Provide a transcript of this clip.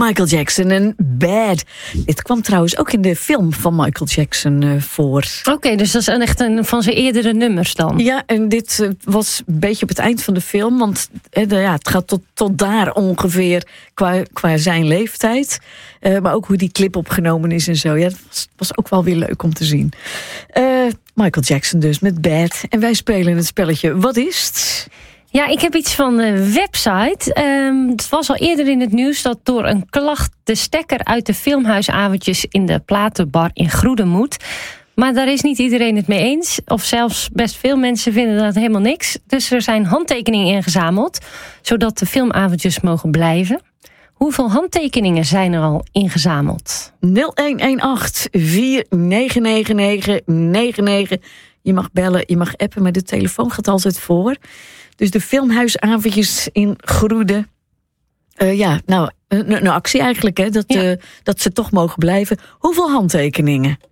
Michael Jackson en Bad. Dit kwam trouwens ook in de film van Michael Jackson voor. Oké, dus dat is echt een van zijn eerdere nummers dan? Ja, en dit was een beetje op het eind van de film. Want het gaat tot daar ongeveer qua zijn leeftijd. Maar ook hoe die clip opgenomen is en zo. Ja, dat was ook wel weer leuk om te zien. Michael Jackson dus met Bad. En wij spelen het spelletje Wat is het? Ja, ik heb iets van een website. Het was al eerder in het nieuws dat door een klacht de stekker uit de filmhuisavondjes in de Platenbar in Groeden moet. Maar daar is niet iedereen het mee eens. Of zelfs best veel mensen vinden dat helemaal niks. Dus er zijn handtekeningen ingezameld, zodat de filmavondjes mogen blijven. Hoeveel handtekeningen zijn er al ingezameld? 0118-499999. Je mag bellen, je mag appen, maar de telefoon gaat altijd voor. Dus de filmhuisavondjes in Groeden. Een actie eigenlijk, hè, dat ze toch mogen blijven. Hoeveel handtekeningen?